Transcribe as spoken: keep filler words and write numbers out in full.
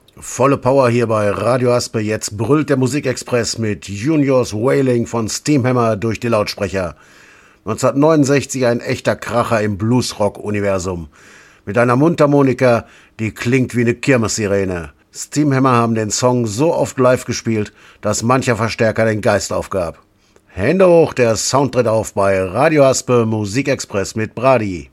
Volle Power hier bei Radio Aspe. Jetzt brüllt der Musikexpress mit Juniors Wailing von Steamhammer durch die Lautsprecher. neunzehnhundertneunundsechzig ein echter Kracher im Bluesrock-Universum. Mit einer Mundharmonika, die klingt wie eine Kirmessirene. Steamhammer haben den Song so oft live gespielt, dass mancher Verstärker den Geist aufgab. Hände hoch, der Sound tritt auf bei Radio Aspe Musikexpress mit Brady.